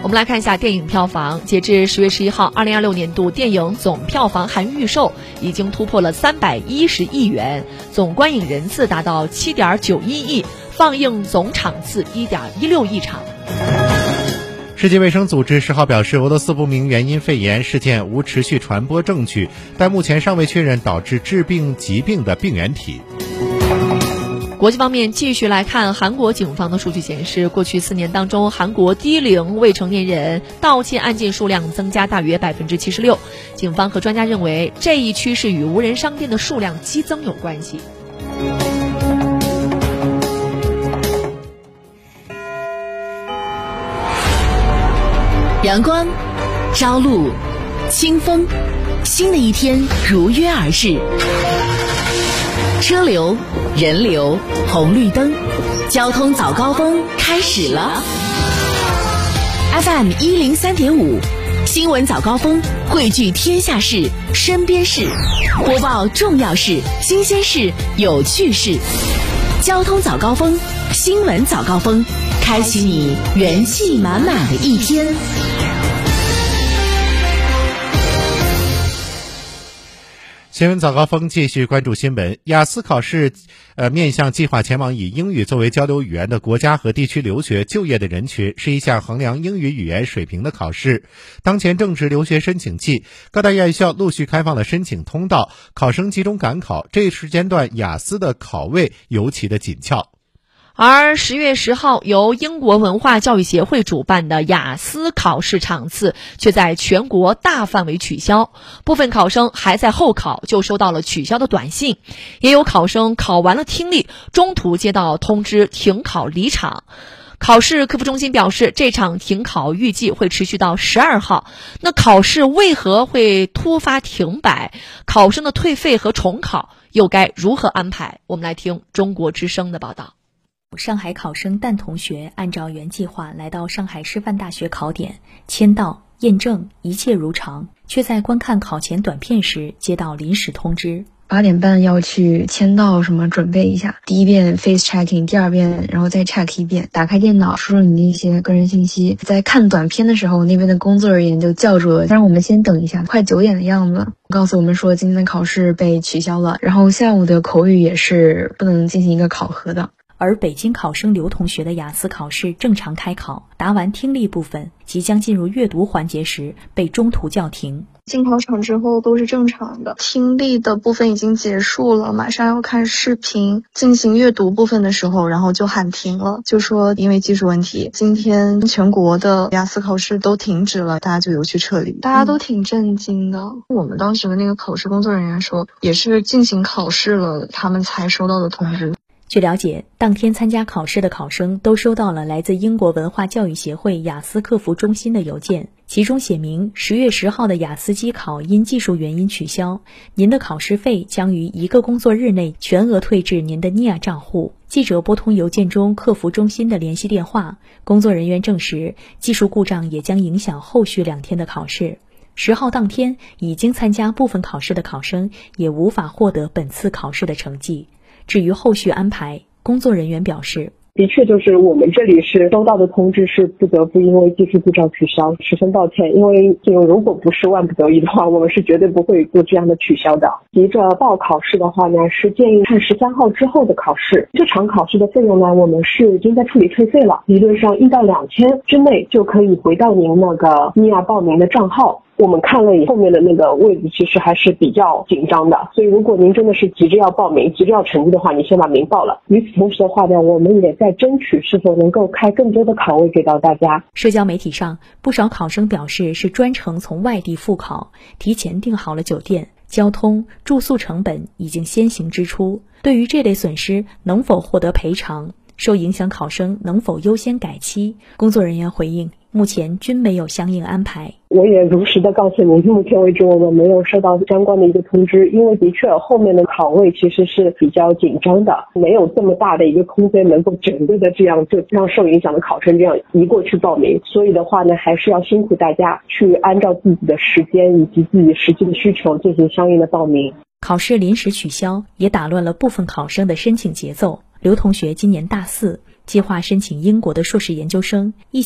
我们来看一下电影票房。截至10月11号，2026年度电影总票房含预售已经突破了310亿元，总观影人次达到7.91亿，放映总场次1.16亿场。 世界卫生组织10号表示，俄罗斯不明原因肺炎事件无持续传播证据，但目前尚未确认导致致病疾病的病原体。 国际方面，继续来看韩国警方的数据显示，过去4年当中，韩国低龄未成年人盗窃案件数量增加大约76%。警方和专家认为，这一趋势与无人商店的数量激增有关系。 阳光，朝露，清风，新的一天如约而至。车流、人流、红绿灯，交通早高峰开始了。FM 103.5，新闻早高峰汇聚天下事、身边事，播报重要事、新鲜事、有趣事。交通早高峰，新闻早高峰，开启你元气满满的一天。 新闻早高峰继续关注新闻。雅思考试面向计划前往以英语作为交流语言的国家和地区留学就业的人群，是一项衡量英语语言水平的考试。当前正值留学申请季，各大院校陆续开放了申请通道，考生集中赶考，这一时间段雅思的考位尤其的紧俏。 而10月10号由英国文化教育协会主办的雅思考试场次却在全国大范围取消，部分考生还在候考就收到了取消的短信，也有考生考完了听力，中途接到通知停考离场。考试客服中心表示，这场停考预计会持续到12号。那考试为何会突发停摆？考生的退费和重考又该如何安排？我们来听中国之声的报道。 上海考生蛋同学按照原计划来到上海师范大学考点，签到、验证，一切如常，却在观看考前短片时接到临时通知。 8点半要去签到什么准备一下，第一遍 face checking， 第二遍然后再 check 一遍，打开电脑输入你的一些个人信息。在看短片的时候，那边的工作人员就叫住了，让我们先等一下，快9点的样子，告诉我们说今天的考试被取消了，然后下午的口语也是不能进行一个考核的。 而北京考生刘同学的雅思考试正常开考，答完听力部分，即将进入阅读环节时被中途叫停。 进考场之后都是正常的，听力的部分已经结束了，马上要看视频，进行阅读部分的时候，然后就喊停了，就说因为技术问题，今天全国的雅思考试都停止了，大家就有去撤离，大家都挺震惊的。我们当时的那个考试工作人员说，也是进行考试了，他们才收到的通知。 据了解，当天参加考试的考生都收到了来自英国文化教育协会雅思客服中心的邮件，其中写明10月10号的雅思机考因技术原因取消，您的考试费将于1个工作日内全额退至您的 NIA 账户。记者拨通邮件中客服中心的联系电话，工作人员证实，技术故障也将影响后续2天的考试。10号当天，已经参加部分考试的考生也无法获得本次考试的成绩。至于后续安排，工作人员表示， 的确就是我们这里是收到的通知是不得不因为技术故障取消，十分抱歉，因为如果不是万不得已的话，我们是绝对不会做这样的取消的。急着报考试的话呢，是建议看13号之后的考试。这场考试的费用呢，我们是已经在处理退费了，理论上1到2天之内就可以回到您那个NIA报名的账号。我们看了后面的那个位置其实还是比较紧张的，所以如果您真的是急着要报名、急着要成绩的话，你先把名报了。与此同时的话呢，我们也在争取是否能够开更多的考位给到大家。 社交媒体上，不少考生表示是专程从外地复考，提前订好了酒店、交通、住宿成本已经先行支出。对于这类损失能否获得赔偿，受影响考生能否优先改期，工作人员回应，目前均没有相应安排。 我也如实的告诉您，目前为止我们没有收到相关的一个通知，因为的确后面的考位其实是比较紧张的，没有这么大的一个空间能够整个的这样就让受影响的考生这样移过去报名，所以的话呢，还是要辛苦大家去按照自己的时间以及自己实际的需求进行相应的报名。 考试临时取消也打乱了部分考生的申请节奏。刘同学今年大4，计划申请英国的硕士研究生，